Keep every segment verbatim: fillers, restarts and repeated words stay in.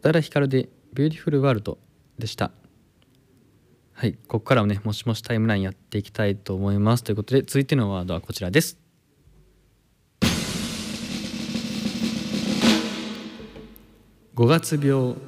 多田ヒカルでビューティフルワールドでした。はい、ここからはねもしもしタイムラインやっていきたいと思います。ということで続いてのワードはこちらです。ごがつ病。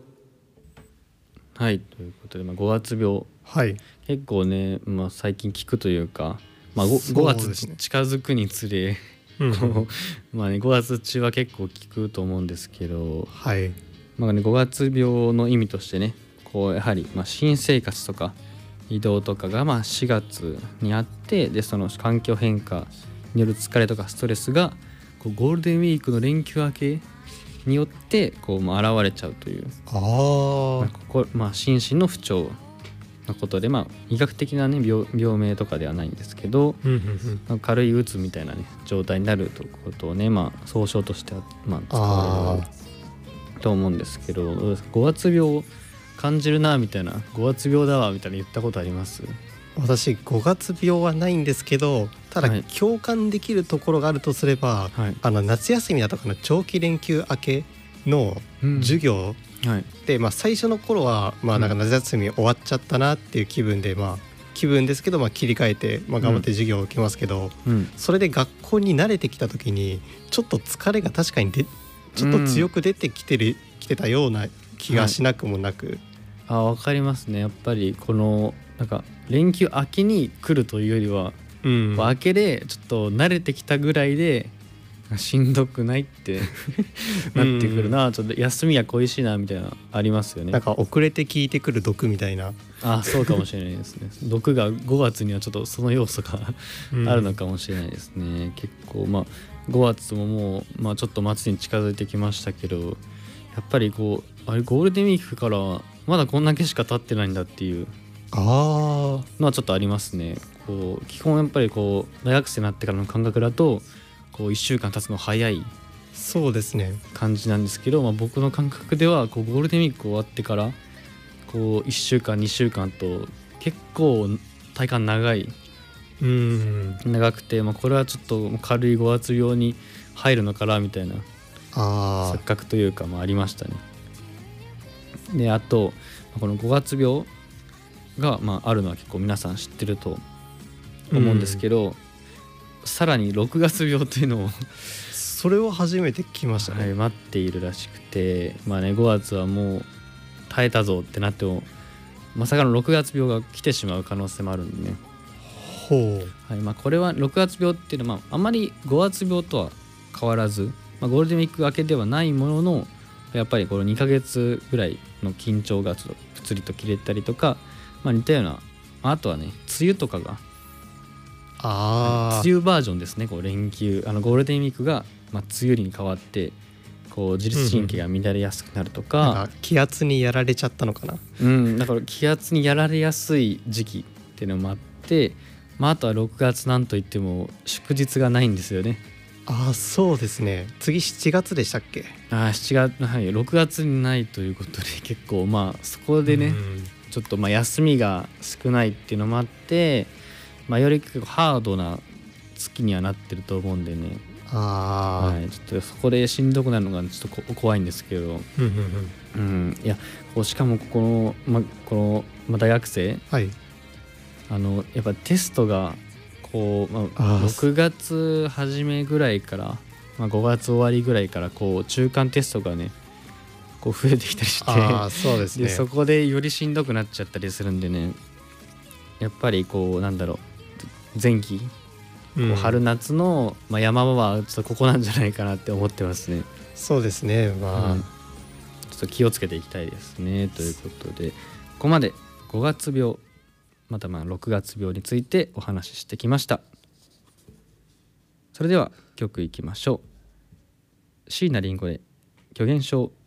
はい、ということで、まあ、ごがつ病、 はい、 結構ね、まあ、最近聞くというか、まあ、5, 5月近づくにつれ、 うんこうまあね、ごがつ中は結構聞くと思うんですけど、 はいまあね、ごがつ病の意味としてねこうやはりまあ新生活とか移動とかがまあしがつにあって、でその環境変化による疲れとかストレスがこうゴールデンウィークの連休明けによってこうまあ現れちゃうという、 あまあ、ここまあ心身の不調のことで、まあ医学的なね 病, 病名とかではないんですけど、 うんうんうんまあ、軽いうつみたいなね状態になるということをね、まあ総称としてはまあ使われると思うんですけど、ごがつ病感じるなみたいな、ごがつ病だわみたいな言ったことあります？ 私ごがつ病はないんですけど、ただはい共感できるところがあるとすれば、 はい、 あの夏休みだとかの長期連休明けの授業はいで、まあ、最初の頃はまあなんか夏休み終わっちゃったなっていう気分で、まあ気分ですけど、まあ切り替えて、まあ、頑張って授業を受けますけど、 うんそれで学校に慣れてきた時にちょっと疲れが確かにでちょっと強く出てきてる、きてたような気がしなくもなく、 あ、わかりますね。やっぱりこのなんか連休明けに来るというよりは、 うん明けでちょっと慣れてきたぐらいでしんどくないってなってくるな、うん、ちょっと休みが恋しいなみたいなありますよね。 なんか遅れて効いてくる毒みたいな。 あ、そうかもしれないですね。毒がごがつにはちょっとその要素があるのかもしれないですね、うん、結構まあごがつももう、まあ、ちょっと末に近づいてきましたけど、やっぱりこうあれゴールデンウィークからまだこんだけしか経ってないんだっていうのはちょっとありますね。こう基本やっぱりこう大学生になってからの感覚だとこういっしゅうかん経つの早いそうですね感じなんですけど、まあ、僕の感覚ではこうゴールデンウィーク終わってからこういっしゅうかんにしゅうかんと結構体感長い、 うん長くて、まあ、これはちょっと軽いごがつ病に入るのかなみたいなあ錯覚というか、まあ、ありましたね。であとこのごがつ病が、まあ、あるのは結構皆さん知ってると思うんですけど、うん、さらにろくがつ病というのをそれを初めて聞きましたね、 はい、待っているらしくて、まあね、ごがつはもう耐えたぞってなってもまさかのろくがつ病が来てしまう可能性もあるんでね。 ほう、 はい、まあ、これはろくがつ病っていうのは、まあ、あまりごがつ病とは変わらず、まあ、ゴールデンウィーク明けではないもののやっぱりこのにかげつぐらいの緊張がちょっとプツリと切れたりとか、まあ、似たような、あとはね梅雨とかがあ梅雨バージョンですね。こう連休あのゴールデンウィークが、まあ、梅雨に変わってこう自律神経が乱れやすくなるとか、うん、 なんか気圧にやられちゃったのかな、 うん、だから気圧にやられやすい時期っていうのもあって、まあ、あとはろくがつなんといっても祝日がないんですよね。 ああそうですね、次しちがつでしたっけ。 あしちがつ、はい、ろくがつにないということで結構まあそこでね、うん、ちょっとまあ休みが少ないっていうのもあって、まあ、より結構ハードな月にはなってると思うんでね。 あ、 はい、ちょっとそこでしんどくなるのがちょっと怖いんですけど、うん、いやこうしかもここの、ま、この、ま、大学生、 はい、 あのやっぱテストがこう、まあ、ろくがつ初めぐらいから、まあ、ごがつ終わりぐらいからこう中間テストがねこう増えてきたりして、 あそうですね、 でそこでよりしんどくなっちゃったりするんでね、やっぱりこうなんだろう前期こう春夏の、まあ、山場はちょっとここなんじゃないかなって思ってますね。 そうですね、まあ、うん、ちょっと気をつけていきたいですね。ということでここまでごがつ病またまあろくがつ病についてお話ししてきました。それでは曲いきましょう。椎名林檎で虚言症。